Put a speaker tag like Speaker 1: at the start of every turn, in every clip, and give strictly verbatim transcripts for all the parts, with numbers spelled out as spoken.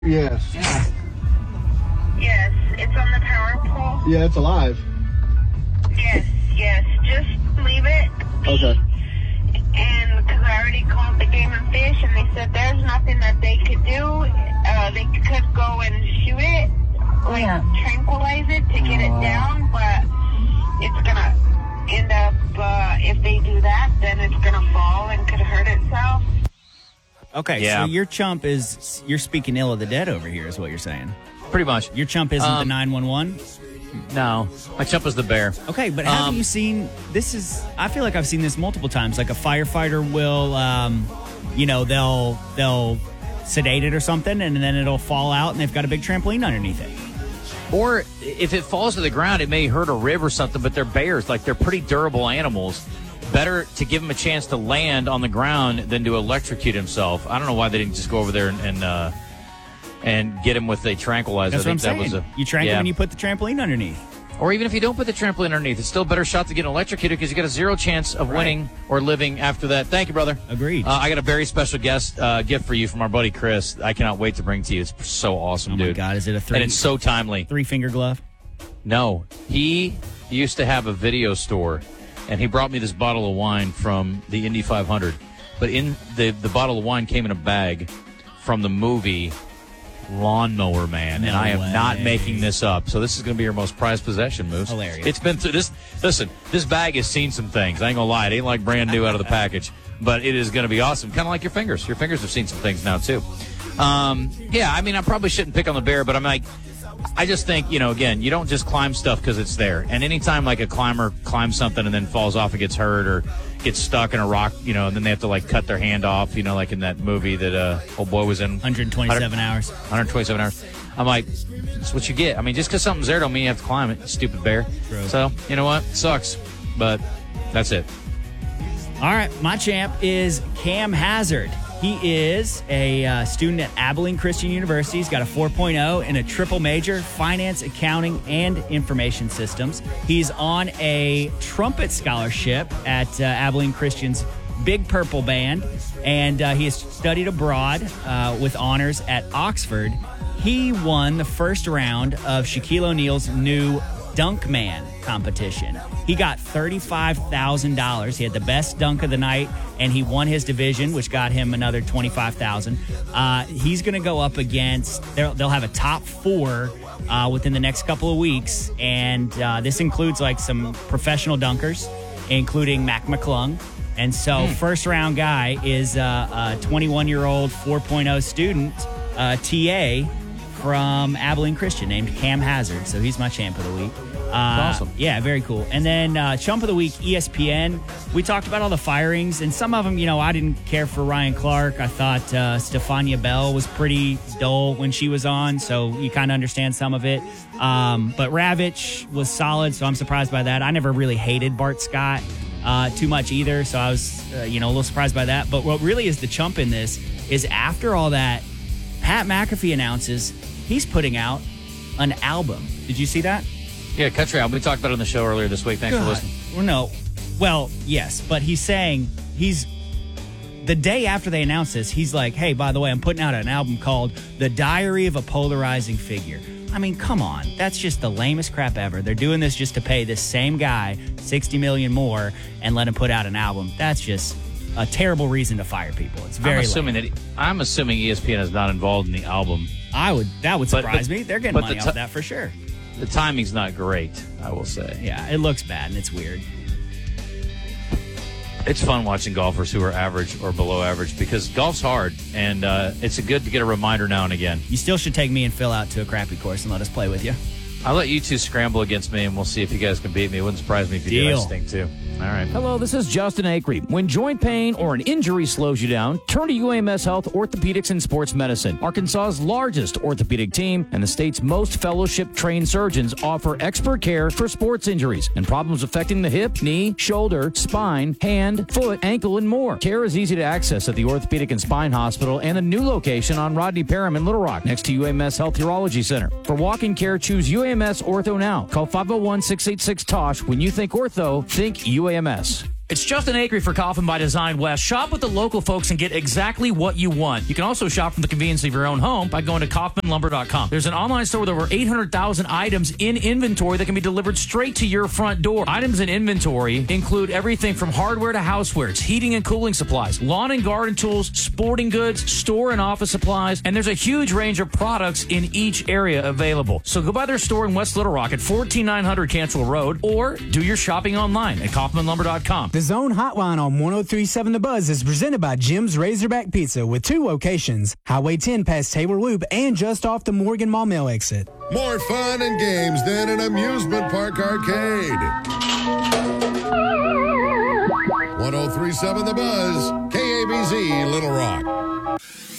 Speaker 1: Yes.
Speaker 2: Yes, it's on the power pole.
Speaker 1: Yeah, it's alive.
Speaker 2: Yes, yes. Just leave it be.
Speaker 1: Okay.
Speaker 2: And because I already called the Game and Fish, and they said there's nothing that they could do. Uh, they could go and shoot it, like
Speaker 3: Yeah.
Speaker 2: tranquilize it to get it down, but it's gonna end up. Uh, if they do that, then it's gonna fall and could hurt itself.
Speaker 4: Okay,
Speaker 5: Yeah.
Speaker 4: so your chump is, you're speaking ill of the dead over here is what you're saying.
Speaker 5: Pretty much.
Speaker 4: Your chump isn't the
Speaker 5: Um,
Speaker 4: nine one one?
Speaker 5: No, my chump is the bear.
Speaker 4: Okay, but haven't
Speaker 5: Um,
Speaker 4: you seen, this is, I feel like I've seen this multiple times. Like a firefighter will, um, you know, they'll, they'll sedate it or something, and then it'll fall out, and they've got a big trampoline underneath it.
Speaker 5: Or if it falls to the ground, it may hurt a rib or something, but they're bears. Like, they're pretty durable animals. Better to give him a chance to land on the ground than to electrocute himself. I don't know why they didn't just go over there and and, uh, and get him with a tranquilizer.
Speaker 4: That's
Speaker 5: I
Speaker 4: what I'm
Speaker 5: think that
Speaker 4: saying.
Speaker 5: was a
Speaker 4: you trank
Speaker 5: yeah.
Speaker 4: him and you put the trampoline underneath.
Speaker 5: Or even if you don't put the trampoline underneath, it's still a better shot to get electrocuted because you got a zero chance of
Speaker 4: Right.
Speaker 5: winning or living after that. Thank you, brother.
Speaker 4: Agreed.
Speaker 5: Uh, I got a very special guest uh, gift for you from our buddy Chris. I cannot wait to bring to you. It's so awesome,
Speaker 4: Oh
Speaker 5: dude.
Speaker 4: my God, is it a three?
Speaker 5: And it's so timely.
Speaker 4: Three finger glove?
Speaker 5: No, he used to have a video store, and he brought me this bottle of wine from the Indy five hundred. But in the the bottle of wine came in a bag from the movie Lawnmower Man,
Speaker 4: No
Speaker 5: and I am
Speaker 4: way.
Speaker 5: not making this up. So this is going to be your most prized possession, Moose.
Speaker 4: Hilarious.
Speaker 5: It's been through this. Listen, this bag has seen some things. I ain't gonna lie, it ain't like brand new out of the package, but it is going to be awesome. Kind of like your fingers. Your fingers have seen some things now too. Um, yeah, I mean, I probably shouldn't pick on the bear, but I'm like. I just think, you know, again, you don't just climb stuff because it's there. And anytime, like, a climber climbs something and then falls off and gets hurt or gets stuck in a rock, you know, and then they have to, like, cut their hand off, you know, like in that movie that uh, old boy was in.
Speaker 4: one hundred twenty-seven hours.
Speaker 5: one hundred twenty-seven hours. I'm like, that's what you get. I mean, just because something's there don't mean you have to climb it, you stupid bear.
Speaker 4: True.
Speaker 5: So, you know what? It sucks. But that's it.
Speaker 4: All right, my champ is Cam Hazard. He is a uh, student at Abilene Christian University. He's got a four point oh in a triple major, finance, accounting, and information systems. He's on a trumpet scholarship at uh, Abilene Christian's Big Purple Band, and uh, he has studied abroad uh, with honors at Oxford. He won the first round of Shaquille O'Neal's new Dunk Man competition. He got thirty-five thousand dollars. He had the best dunk of the night, and he won his division, which got him another twenty-five thousand dollars. Uh, he's going to go up against, they'll, they'll have a top four uh, within the next couple of weeks, and uh, this includes like some professional dunkers, including Mac McClung. And so first round guy is uh, a twenty-one-year-old four point oh student, uh, T A, from Abilene Christian named Cam Hazard. So he's my champ of the week. Uh,
Speaker 5: awesome.
Speaker 4: Yeah, very cool. And then uh, chump of the week, E S P N. We talked about all the firings, and some of them, you know, I didn't care for Ryan Clark. I thought uh, Stefania Bell was pretty dull when she was on, so you kind of understand some of it. Um, but Ravitch was solid, so I'm surprised by that. I never really hated Bart Scott uh, too much either, so I was, uh, you know, a little surprised by that. But what really is the chump in this is after all that, Pat McAfee announces he's putting out an album. Did you see that?
Speaker 5: Yeah, country album. We talked about it on the show earlier this week. Thanks for
Speaker 4: God.
Speaker 5: listening.
Speaker 4: Well, no. Well, yes, but he's saying he's the day after they announced this, he's like, hey, by the way, I'm putting out an album called The Diary of a Polarizing Figure. I mean, come on. That's just the lamest crap ever. They're doing this just to pay this same guy sixty million dollars more and let him put out an album. That's just a terrible reason to fire people. It's very
Speaker 5: I'm assuming
Speaker 4: lame.
Speaker 5: that I'm assuming E S P N is not involved in the album.
Speaker 4: I would that would
Speaker 5: But-
Speaker 4: surprise
Speaker 5: but-
Speaker 4: me. They're getting
Speaker 5: but
Speaker 4: money
Speaker 5: the
Speaker 4: off
Speaker 5: ti-
Speaker 4: that for sure.
Speaker 5: The timing's not great, I will say.
Speaker 4: Yeah, it looks bad and it's weird.
Speaker 5: It's fun watching golfers who are average or below average because golf's hard, and uh, it's a good to get a reminder now and again.
Speaker 4: You still should take me and Phil out to a crappy course and let us play with you.
Speaker 5: I'll let you two scramble against me, and we'll see if you guys can beat me. It wouldn't surprise me if you
Speaker 4: Deal.
Speaker 5: did. I stink, too. All right.
Speaker 6: Hello, this is Justin Acree. When joint pain or an injury slows you down, turn to U A M S Health Orthopedics and Sports Medicine. Arkansas's largest orthopedic team and the state's most fellowship-trained surgeons offer expert care for sports injuries and problems affecting the hip, knee, shoulder, spine, hand, foot, ankle, and more. Care is easy to access at the Orthopedic and Spine Hospital and a new location on Rodney Parham in Little Rock, next to U A M S Health Urology Center. For walk-in care, choose U A M S Ortho now. Call five oh one, six eight six, T O S H. When you think ortho, think U A M S. It's Justin Acri for Coffin by Design West. Shop with the local folks and get exactly what you want. You can also shop from the convenience of your own home by going to kaufman lumber dot com. There's an online store with over eight hundred thousand items in inventory that can be delivered straight to your front door. Items in inventory include everything from hardware to housewares, heating and cooling supplies, lawn and garden tools, sporting goods, store and office supplies, and there's a huge range of products in each area available. So go by their store in West Little Rock at fourteen nine hundred Cantrell Road or do your shopping online at kaufman lumber dot com.
Speaker 1: The Zone Hotline on one oh three point seven The Buzz is presented by Jim's Razorback Pizza with two locations, Highway ten past Taylor Loop and just off the Morgan Maumelle exit.
Speaker 3: More fun and games than an amusement park arcade. one oh three point seven The Buzz, K A B Z, Little Rock.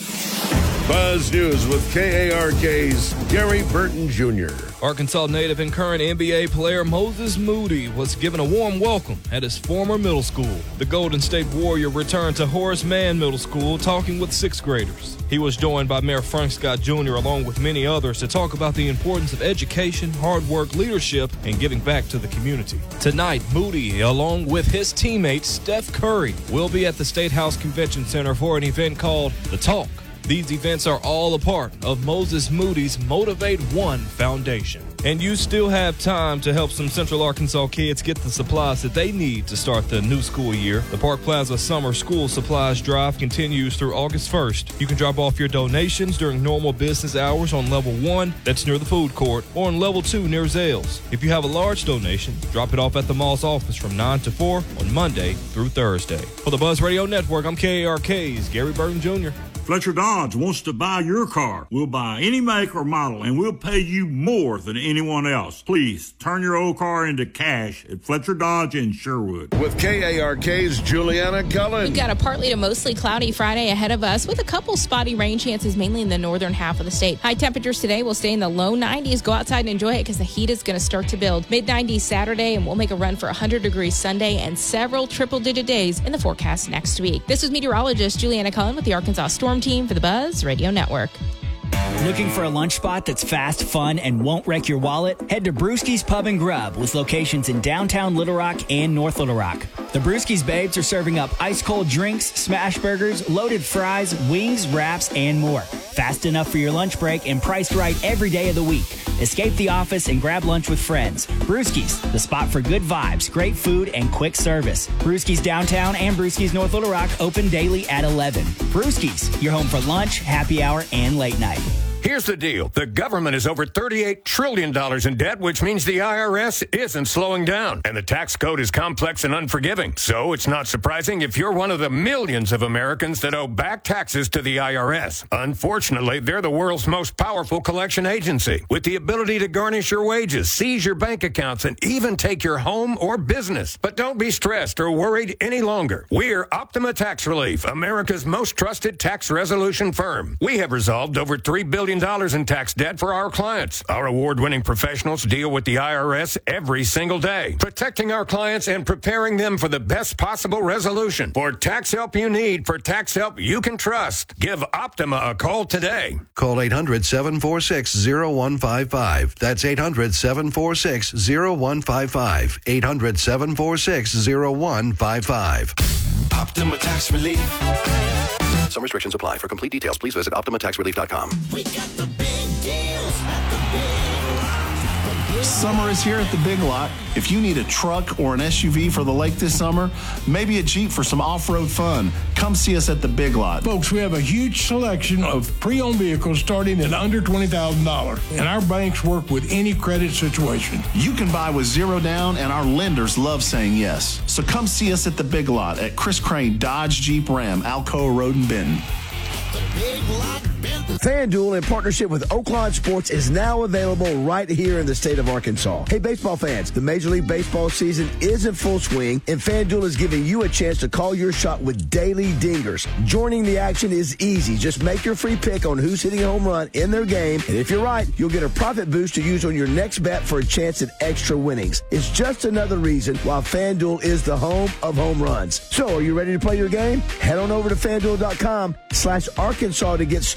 Speaker 3: Buzz News with K A R K's Gary Burton Junior
Speaker 7: Arkansas native and current N B A player Moses Moody was given a warm welcome at his former middle school. The Golden State Warrior returned to Horace Mann Middle School talking with sixth graders. He was joined by Mayor Frank Scott Junior along with many others to talk about the importance of education, hard work, leadership, and giving back to the community. Tonight, Moody, along with his teammate Steph Curry, will be at the State House Convention Center for an event called The Talk. These events are all a part of Moses Moody's Motivate One Foundation. And you still have time to help some Central Arkansas kids get the supplies that they need to start the new school year. The Park Plaza Summer School Supplies Drive continues through August first. You can drop off your donations during normal business hours on level one, that's near the food court, or on level two near Zales. If you have a large donation, drop it off at the mall's office from nine to four on Monday through Thursday. For the Buzz Radio Network, I'm K A R K's Gary Burton Junior
Speaker 8: Fletcher Dodge wants to buy your car. We'll buy any make or model, and we'll pay you more than anyone else. Please turn your old car into cash at Fletcher Dodge in Sherwood.
Speaker 3: With K A R K's Juliana Cullen.
Speaker 9: We've got a partly to mostly cloudy Friday ahead of us with a couple spotty rain chances, mainly in the northern half of the state. High temperatures today will stay in the low nineties. Go outside and enjoy it because the heat is going to start to build. Mid nineties Saturday, and we'll make a run for one hundred degrees Sunday and several triple-digit days in the forecast next week. This is meteorologist Juliana Cullen with the Arkansas Storm Team for the Buzz Radio Network.
Speaker 4: Looking for a lunch spot that's fast, fun, and won't wreck your wallet? Head to Brewski's Pub and Grub with locations in downtown Little Rock and North Little Rock. The Brewski's Babes are serving up ice-cold drinks, smash burgers, loaded fries, wings, wraps, and more. Fast enough for your lunch break and priced right every day of the week. Escape the office and grab lunch with friends. Brewski's, the spot for good vibes, great food, and quick service. Brewski's Downtown and Brewski's North Little Rock open daily at eleven. Brewski's, your home for lunch, happy hour, and late night.
Speaker 10: Here's the deal. The government is over thirty-eight trillion dollars in debt, which means the I R S isn't slowing down. And the tax code is complex and unforgiving. So it's not surprising if you're one of the millions of Americans that owe back taxes to the I R S. Unfortunately, they're the world's most powerful collection agency, with the ability to garnish your wages, seize your bank accounts, and even take your home or business. But don't be stressed or worried any longer. We're Optima Tax Relief, America's most trusted tax resolution firm. We have resolved over three billion dollars in tax debt for our clients. Our award-winning professionals deal with the I R S every single day, protecting our clients and preparing them for the best possible resolution. For tax help you need, for tax help you can trust, give Optima a call today.
Speaker 11: Call eight hundred, seven four six, zero one five five. That's eight hundred, seven four six, zero one five five. eight hundred, seven four six, zero one five five.
Speaker 12: Optima Tax Relief.
Speaker 11: Some restrictions apply. For complete details, please visit optima tax relief dot com.
Speaker 12: We got the big deals at the Big Lot.
Speaker 13: Summer is here at the Big Lot. If you need a truck or an S U V for the lake this summer, maybe a Jeep for some off-road fun, come see us at the Big Lot.
Speaker 14: Folks, we have a huge selection of pre-owned vehicles starting at under twenty thousand dollars, and our banks work with any credit situation.
Speaker 13: You can buy with zero down, and our lenders love saying yes. So come see us at the Big Lot at Chris Crane Dodge Jeep Ram, Alcoa Road in Benton.
Speaker 12: The Big Lot
Speaker 15: FanDuel, in partnership with Oakland Sports, is now available right here in the state of Arkansas. Hey, baseball fans, the Major League Baseball season is in full swing, and FanDuel is giving you a chance to call your shot with daily dingers. Joining the action is easy. Just make your free pick on who's hitting a home run in their game, and if you're right, you'll get a profit boost to use on your next bet for a chance at extra winnings. It's just another reason why FanDuel is the home of home runs. So, are you ready to play your game? Head on over to FanDuel dot com slash Arkansas to get started.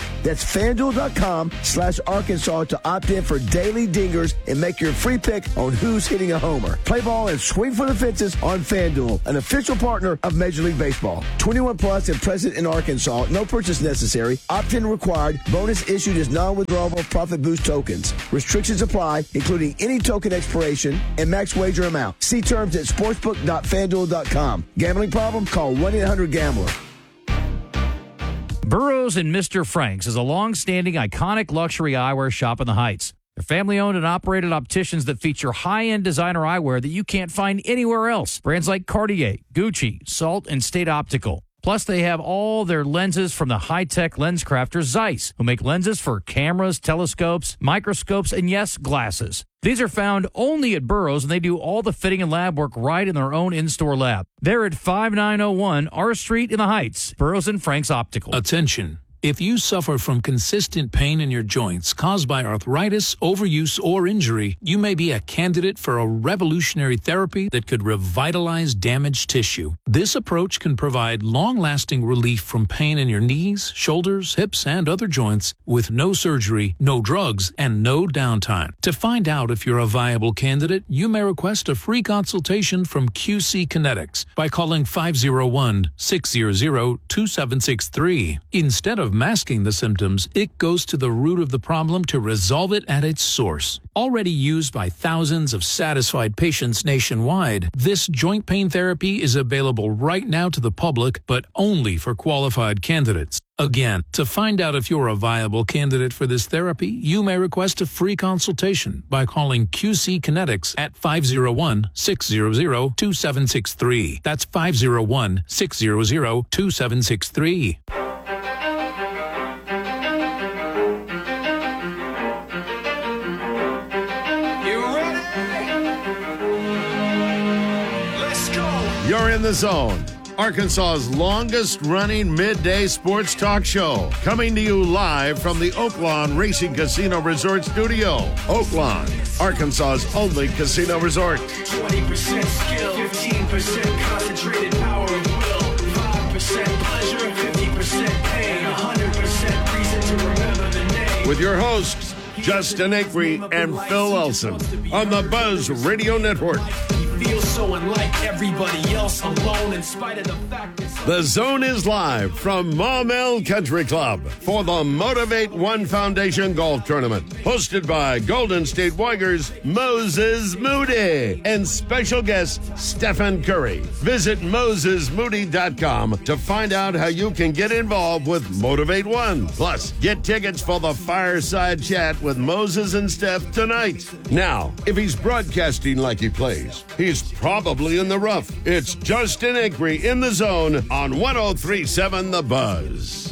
Speaker 15: That's FanDuel.com slash Arkansas to opt in for daily dingers and make your free pick on who's hitting a homer. Play ball and swing for the fences on FanDuel, an official partner of Major League Baseball. twenty-one plus and present in Arkansas. No purchase necessary. Opt-in required. Bonus issued as non-withdrawable profit boost tokens. Restrictions apply, including any token expiration and max wager amount. See terms at sportsbook dot fan duel dot com. Gambling problem? Call one eight hundred gambler.
Speaker 6: Burroughs and Mister Frank's is a long-standing, iconic luxury eyewear shop in the Heights. They're family-owned and operated opticians that feature high-end designer eyewear that you can't find anywhere else. Brands like Cartier, Gucci, Salt, and State Optical. Plus, they have all their lenses from the high-tech lens crafter Zeiss, who make lenses for cameras, telescopes, microscopes, and yes, glasses. These are found only at Burroughs, and they do all the fitting and lab work right in their own in-store lab. They're at five nine oh one R Street in the Heights, Burroughs and Frank's Optical.
Speaker 16: Attention. If you suffer from consistent pain in your joints caused by arthritis, overuse, or injury, you may be a candidate for a revolutionary therapy that could revitalize damaged tissue. This approach can provide long-lasting relief from pain in your knees, shoulders, hips, and other joints with no surgery, no drugs, and no downtime. To find out if you're a viable candidate, you may request a free consultation from Q C Kinetics by calling five oh one, six hundred, two seven six three. Instead of masking the symptoms, it goes to the root of the problem to resolve it at its source. Already used by thousands of satisfied patients nationwide, this joint pain therapy is available right now to the public, but only for qualified candidates. Again, to find out if you're a viable candidate for this therapy, you may request a free consultation by calling Q C Kinetics at five oh one, six hundred, two seven six three. That's five oh one, six hundred, two seven six three.
Speaker 3: You're in the zone. Arkansas's longest-running midday sports talk show. Coming to you live from the Oaklawn Racing Casino Resort Studio. Oaklawn, Arkansas's only casino resort.
Speaker 12: twenty percent skill, fifteen percent concentrated power of will, five percent pleasure, fifty percent pain, one hundred percent reason to remember the name.
Speaker 3: With your hosts, Justin Acree and Phil Elson on the Buzz Radio Network.
Speaker 12: Feel so unlike everybody else, alone in spite of the fact that
Speaker 3: The Zone is live from Maumelle Country Club for the Motivate One Foundation Golf Tournament, hosted by Golden State Warriors Moses Moody and special guest Stephen Curry. Visit moses moody dot com to find out how you can get involved with Motivate One. Plus, get tickets for the fireside chat with Moses and Steph tonight. Now, if he's broadcasting like he plays, he's probably in the rough. It's Justin Acree in the Zone on one oh three point seven The Buzz.